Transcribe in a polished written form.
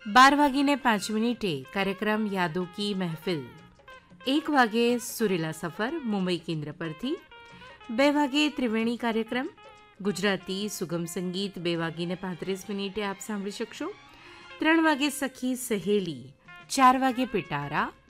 12:05 કાર્યક્રમ યાદો કી મહેફિલ. 1 વાગે સુરેલા સફર મુંબઈ કેન્દ્ર પરથી. 2 વાગે ત્રિવેણી કાર્યક્રમ ગુજરાતી સુગમ સંગીત 2:35 આપ સાંભળી શકશો. 3 વાગે સખી સહેલી. 4 વાગે પિટારા.